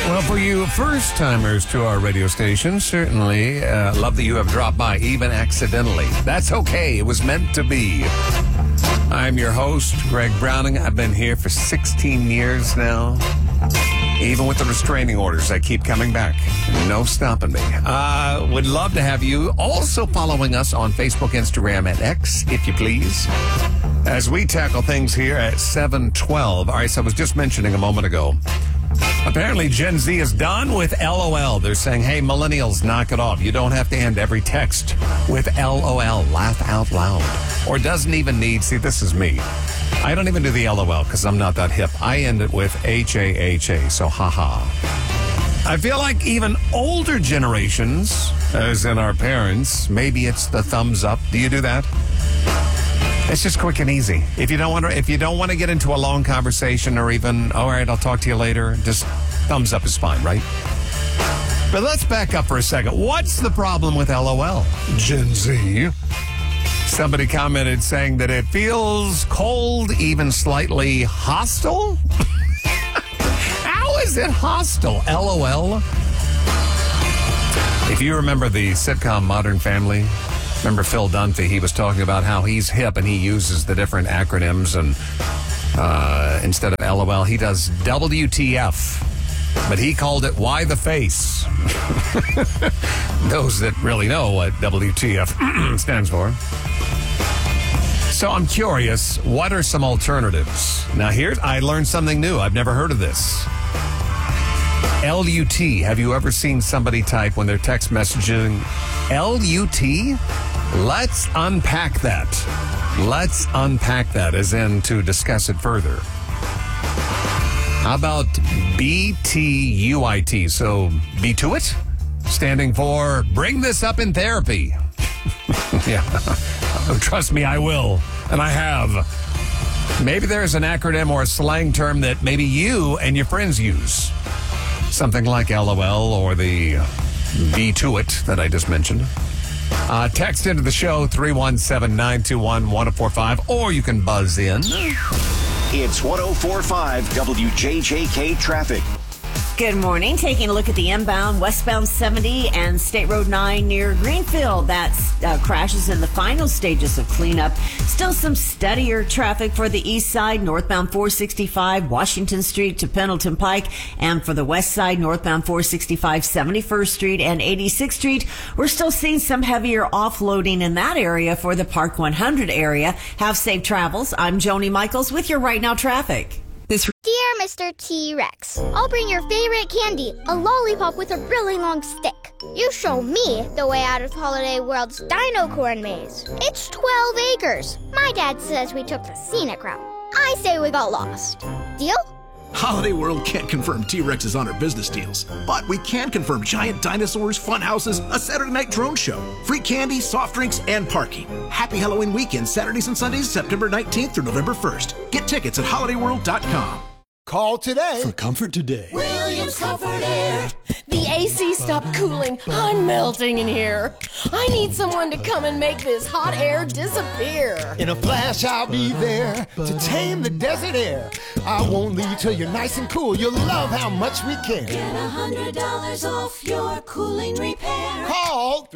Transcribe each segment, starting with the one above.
Well, for you first-timers to our radio station, certainly love that you have dropped by, even accidentally. That's okay. It was meant to be. I'm your host, Greg Browning. I've been here for 16 years now. Even with the restraining orders, I keep coming back. No stopping me. Would love to have you also following us on Facebook, Instagram, and X, if you please, as we tackle things here at 7:12. All right, so I was just mentioning a moment ago, apparently Gen Z is done with LOL. They're saying, hey, millennials, knock it off. You don't have to end every text with LOL, laugh out loud. Or doesn't even need, see, this is me. I don't even do the LOL because I'm not that hip. I end it with HAHA, so haha. I feel like even older generations, as in our parents, maybe it's the thumbs up. Do you do that? It's just quick and easy. If you don't want to get into a long conversation or even, all right, I'll talk to you later, just thumbs up is fine, right? But let's back up for a second. What's the problem with LOL? Gen Z. Somebody commented saying that it feels cold, even slightly hostile. How is it hostile? LOL. If you remember the sitcom Modern Family, remember Phil Dunphy? He was talking about how he's hip and he uses the different acronyms, and instead of LOL, he does WTF. But he called it Why the Face. Those that really know what WTF stands for. So I'm curious, what are some alternatives? Now I learned something new. I've never heard of this. LUT. Have you ever seen somebody type when they're text messaging LUT? Let's unpack that. Let's unpack that, as in to discuss it further. How about BTUIT? So BTUIT, standing for Bring This Up in Therapy. Yeah, trust me, I will, and I have. Maybe there's an acronym or a slang term that maybe you and your friends use. Something like LOL or the BTUIT that I just mentioned. Text into the show 317-921-1045, or you can buzz in. It's 1045 WJJK Traffic. Good morning. Taking a look at the inbound, westbound 70 and State Road 9 near Greenfield. That crashes in the final stages of cleanup. Still some steadier traffic for the east side, northbound 465, Washington Street to Pendleton Pike. And for the west side, northbound 465, 71st Street and 86th Street. We're still seeing some heavier offloading in that area for the Park 100 area. Have safe travels. I'm Joni Michaels with your Right Now traffic. Dear Mr. T-Rex, I'll bring your favorite candy, a lollipop with a really long stick. You show me the way out of Holiday World's Dino Corn Maze. It's 12 acres. My dad says we took the scenic route. I say we got lost. Deal? Holiday World can't confirm T-Rex's on our business deals, but we can confirm giant dinosaurs, fun houses, a Saturday night drone show, free candy, soft drinks, and parking. Happy Halloween weekend, Saturdays and Sundays, September 19th through November 1st. Get tickets at holidayworld.com. Call today for comfort today. Williams Comfort Air. The AC stopped cooling. I'm melting in here. I need someone to come and make this hot air disappear. In a flash, I'll be there to tame the desert air. I won't leave till you're nice and cool. You'll love how much we care. Get $100 off your cooling repair. Call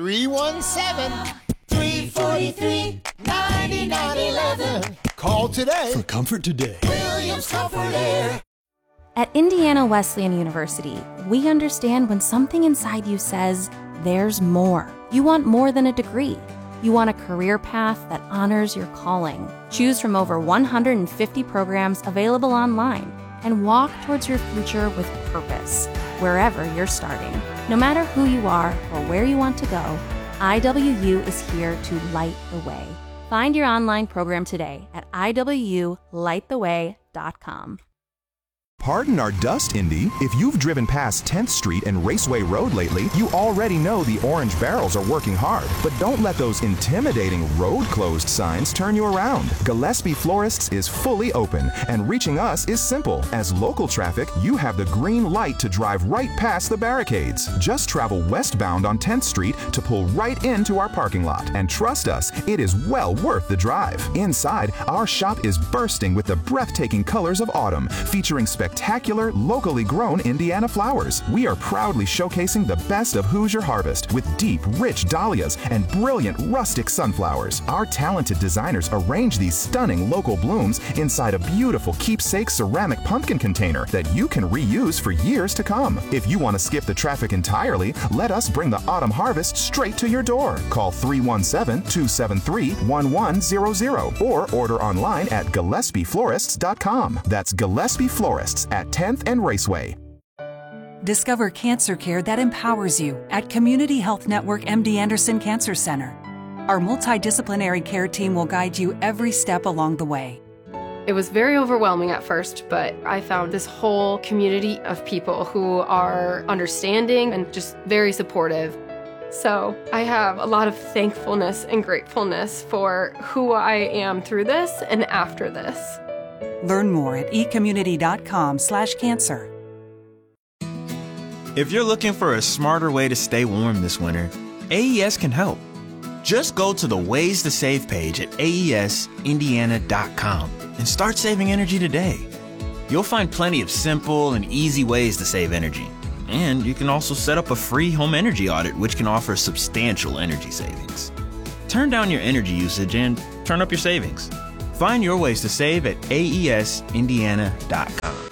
317-343-9911. Call today for comfort today. Williams Comfort Air. At Indiana Wesleyan University, we understand when something inside you says, there's more. You want more than a degree. You want a career path that honors your calling. Choose from over 150 programs available online and walk towards your future with purpose, wherever you're starting. No matter who you are or where you want to go, IWU is here to light the way. Find your online program today at iwulighttheway.com. Pardon our dust, Indy. If you've driven past 10th Street and Raceway Road lately, you already know the orange barrels are working hard. But don't let those intimidating road closed signs turn you around. Gillespie Florists is fully open, and reaching us is simple. As local traffic, you have the green light to drive right past the barricades. Just travel westbound on 10th Street to pull right into our parking lot. And trust us, it is well worth the drive. Inside, our shop is bursting with the breathtaking colors of autumn, featuring spectacular spectacular, locally grown Indiana flowers. We are proudly showcasing the best of Hoosier harvest with deep, rich dahlias and brilliant rustic sunflowers. Our talented designers arrange these stunning local blooms inside a beautiful keepsake ceramic pumpkin container that you can reuse for years to come. If you want to skip the traffic entirely, let us bring the autumn harvest straight to your door. Call 317-273-1100 or order online at GillespieFlorists.com. That's Gillespie Florists at 10th and Raceway. Discover cancer care that empowers you at Community Health Network MD Anderson Cancer Center. Our multidisciplinary care team will guide you every step along the way. It was very overwhelming at first, but I found this whole community of people who are understanding and just very supportive. So I have a lot of thankfulness and gratefulness for who I am through this and after this. Learn more at ecommunity.com/cancer. If you're looking for a smarter way to stay warm this winter, AES can help. Just go to the Ways to Save page at AESindiana.com and start saving energy today. You'll find plenty of simple and easy ways to save energy. And you can also set up a free home energy audit, which can offer substantial energy savings. Turn down your energy usage and turn up your savings. Find your ways to save at AESindiana.com.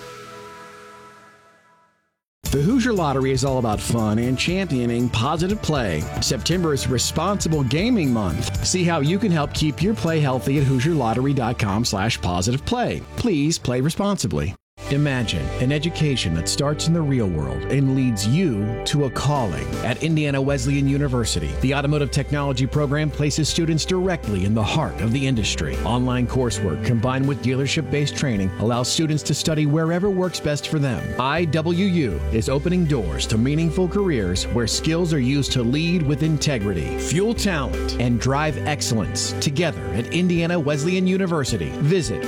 The Hoosier Lottery is all about fun and championing positive play. September is Responsible Gaming Month. See how you can help keep your play healthy at HoosierLottery.com/positiveplay. Please play responsibly. Imagine an education that starts in the real world and leads you to a calling. At Indiana Wesleyan University, the Automotive Technology program places students directly in the heart of the industry. Online coursework combined with dealership-based training allows students to study wherever works best for them. IWU is opening doors to meaningful careers where skills are used to lead with integrity, fuel talent, and drive excellence. Together at Indiana Wesleyan University, visit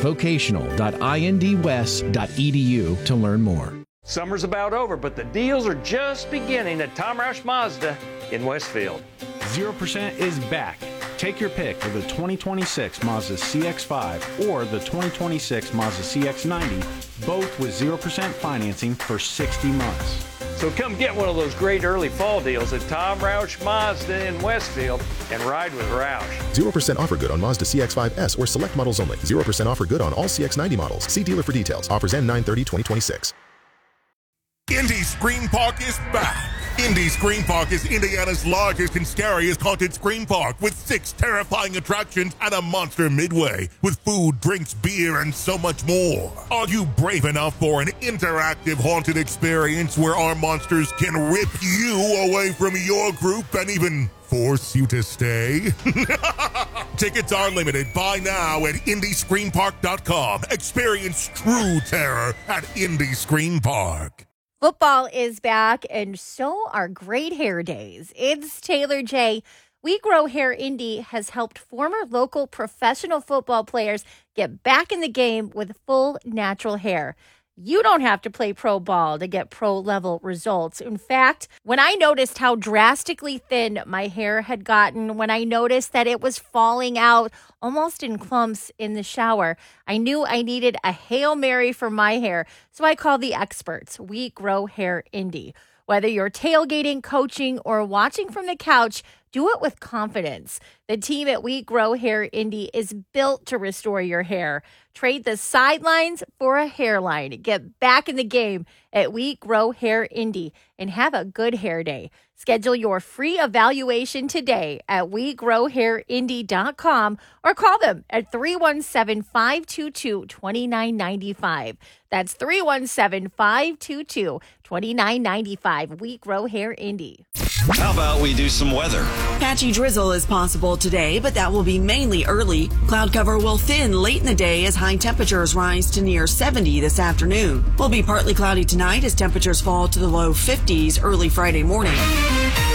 vocational.indwest.edu to learn more. Summer's about over, but the deals are just beginning at Tom Roush Mazda in Westfield. 0% is back. Take your pick of the 2026 Mazda CX-5 or the 2026 Mazda CX-90, both with 0% financing for 60 months. So come get one of those great early fall deals at Tom Roush Mazda in Westfield and ride with Roush. 0% offer good on Mazda CX-5S or select models only. 0% offer good on all CX-90 models. See dealer for details. Offers end 9/30/2026. Indy Scream Park is back. Indy Scream Park is Indiana's largest and scariest haunted scream park with 6 terrifying attractions and a monster midway with food, drinks, beer, and so much more. Are you brave enough for an interactive haunted experience where our monsters can rip you away from your group and even force you to stay? Tickets are limited. Buy now at IndyScreamPark.com. Experience true terror at Indy Scream Park. Football is back, and so are great hair days. It's Taylor J. We Grow Hair Indy has helped former local professional football players get back in the game with full natural hair. You don't have to play pro ball to get pro-level results. In fact, when I noticed how drastically thin my hair had gotten, when I noticed that it was falling out almost in clumps in the shower, I knew I needed a Hail Mary for my hair. So I called the experts, We Grow Hair Indy. Whether you're tailgating, coaching, or watching from the couch, do it with confidence. The team at We Grow Hair Indy is built to restore your hair. Trade the sidelines for a hairline. Get back in the game at We Grow Hair Indy and have a good hair day. Schedule your free evaluation today at WeGrowHairIndy.com or call them at 317-522-2995. That's 317-522-2995. We Grow Hair Indy. How about we do some weather? Patchy drizzle is possible today, but that will be mainly early. Cloud cover will thin late in the day as high temperatures rise to near 70 this afternoon. Will be partly cloudy tonight as temperatures fall to the low 50s early Friday morning.